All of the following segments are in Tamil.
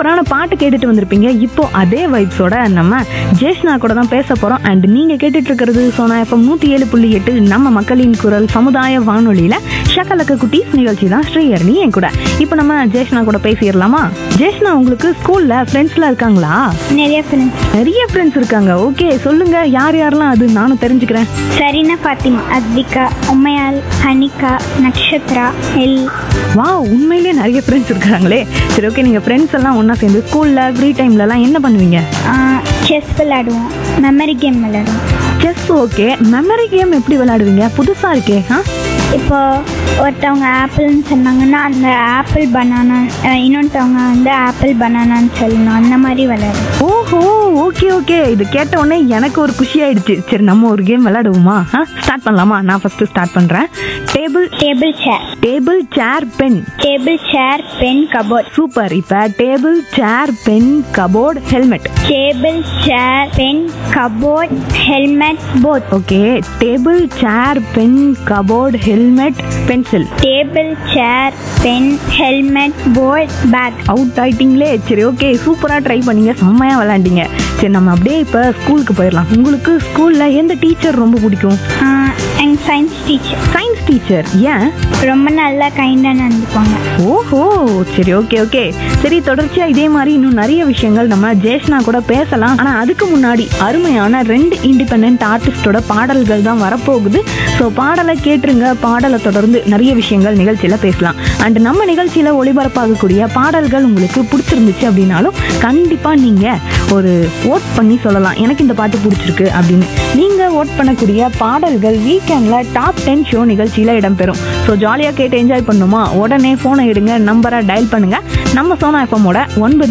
சூப்பரான பாட்டு கேட்டுட்டு வந்திருப்பீங்க. இப்போ அதே வைப்ஸோட நம்ம ஜேஷ்னா கூட தான் பேச போறோம். அண்ட் நீங்க கேட்டுட்டு இருக்கிறது சோனா எஃப்எம் 107.8 நம்ம மக்களின் குரல் சமுதாய வானொலியில ஷக்கலக்க குட்டீஸ் நிகழ்ச்சி தான். ஸ்ரீஹரணி என் கூட. இப்போ நம்ம ஜேஷ்னா கூட பேசிடலாமா? ஜேஷ்னா, உங்களுக்கு ஸ்கூல்ல ஃப்ரெண்ட்ஸ்லாம் இருக்காங்களா? நிறைய ஃப்ரெண்ட்ஸ் இருக்காங்க. ஓகே, சொல்லுங்க யார் யாரெல்லாம், அது நானும் தெரிஞ்சுக்கிறேன். சரினா, ஃபாத்திமா, அத்விகா, உம்மையால், ஹனிகா, நக்ஷத்ரா, எல். வா, உண்மையிலேயே நிறைய ஃப்ரெண்ட்ஸ் இருக்காங்களே. சரி, ஓகே, நீங்கள் ஃப்ரெண்ட்ஸ் எல்லாம் ஒன்றா சேர்ந்து ஸ்கூலில் ஃப்ரீ டைம்லலாம் என்ன பண்ணுவீங்க? செஸ் விளையாடுவோம், மெமரி கேம் விளையாடுவோம். Chess, okay. மெமரி கேம் எப்படி விளையாடுவீங்க? புதுசாக இருக்கே. இப்போ ஒருத்தவங்க ஆப்பிள்னு சொன்னாங்கன்னா அந்த ஆப்பிள் பனானா, இன்னொருத்தவங்க வந்து ஆப்பிள் பனானான்னு சொல்லணும், அந்த மாதிரி விளையாடுவோம். ஓஹோ, ஓகே ஓகே. இது கேட்ட உடனே எனக்கு ஒரு குஷி ஆயிடுச்சு. சரி, நம்ம ஒரு கேம் விளையாடுவோமா? ஸ்டார்ட் பண்ணலாமா? நான் ஃபர்ஸ்ட் ஸ்டார்ட் பண்றேன். Table chair. Table chair pen. Table chair pen cupboard. Super. இப்ப table chair pen cupboard helmet. Table chair pen cupboard helmet both. Okay. Table chair pen cupboard helmet pencil. Table chair pen helmet board back. Out ஆயிட்டீங்களே. சரி, ஓகே, சூப்பரா ட்ரை பண்ணீங்க, செம்மையா விளையாண்டீங்க. சரி, நம்ம அப்படியே இப்போ ஸ்கூலுக்கு போயிடலாம். உங்களுக்கு ஸ்கூலில் எந்த டீச்சர் ரொம்ப பிடிக்கும்? எங்கள் சயின்ஸ் டீச்சர். சயின்ஸ் டீச்சர் ஏன்? ரொம்ப நல்லா கைண்டாக நடந்துப்பாங்க. ஓஹோ, சரி, ஓகே ஓகே. சரி, தொடர்ச்சியாக இதே மாதிரி இன்னும் நிறைய விஷயங்கள் நம்ம ஜேஷ்னா கூட பேசலாம். ஆனால் அதுக்கு முன்னாடி அருமையான 2 இண்டிபெண்ட் ஆர்டிஸ்டோட பாடல்கள் தான் வரப்போகுது. ஸோ பாடலை கேட்டுருங்க. பாடலை தொடர்ந்து நிறைய விஷயங்கள் நிகழ்ச்சியில் பேசலாம். அண்ட் நம்ம நிகழ்ச்சியில் ஒளிபரப்பாகக்கூடிய பாடல்கள் உங்களுக்கு பிடிச்சிருந்துச்சு அப்படின்னாலும் கண்டிப்பாக நீங்கள் ஒரு ஓட் பண்ணி சொல்லலாம், எனக்கு இந்த பாட்டு பிடிச்சிருக்கு அப்படின்னு. நீங்கள் ஓட் பண்ணக்கூடிய பாடல்கள் வீக்கெண்டில் டாப் 10 ஷோ நிகழ்ச்சியில் இடம்பெறும். ஸோ ஜாலியாக கேட்டு என்ஜாய் பண்ணுமா? உடனே ஃபோனை எடுங்க, நம்பரை டயல் பண்ணுங்கள். நம்ம சோனா எஃப்எம்மோட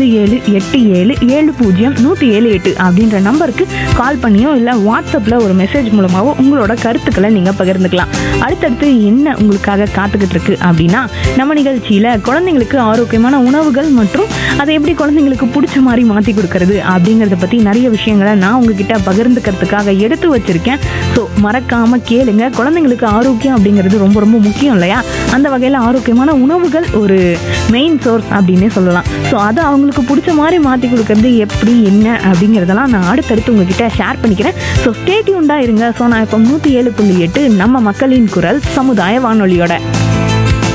9787700178 அப்படின்ற நம்பருக்கு கால் பண்ணியோ இல்லை வாட்ஸ்அப்பில் ஒரு மெசேஜ் மூலமாகவோ உங்களோட கருத்துக்களை நீங்கள் பகிர்ந்துக்கலாம். அடுத்தடுத்து என்ன உங்களுக்காக காத்துக்கிட்டு இருக்கு அப்படின்னா, நம்ம நிகழ்ச்சியில் குழந்தைங்களுக்கு ஆரோக்கியமான உணவுகள் மற்றும் அதை எப்படி குழந்தைங்களுக்கு பிடிச்ச மாதிரி மாற்றி கொடுக்கறது அப்படிங்கிறத பற்றி நிறைய விஷயங்களை நான் உங்ககிட்ட பகிர்ந்துக்கிறதுக்காக எடுத்து வச்சிருக்கேன். ஸோ மறக்காமல் கேளுங்க. குழந்தைங்களுக்கு ஆரோக்கியம் அப்படிங்கிறது ரொம்ப ரொம்ப முக்கியம் இல்லையா? அந்த வகையில் ஆரோக்கியமான உணவுகள் ஒரு மெயின் சோர்ஸ் அப்படின்னே சொல்லலாம். ஸோ அதை அவங்களுக்கு பிடிச்ச மாதிரி மாற்றி கொடுக்கறது எப்படி என்ன அப்படிங்கிறதெல்லாம் நான் அடுத்தடுத்து உங்ககிட்ட ஷேர் பண்ணிக்கிறேன். ஸோ ஸ்டே டியூன்டா இருங்க. ஸோ நான் இப்போ 107.8 நம்ம மக்களின் குரல் சமுதாய வானொலியோட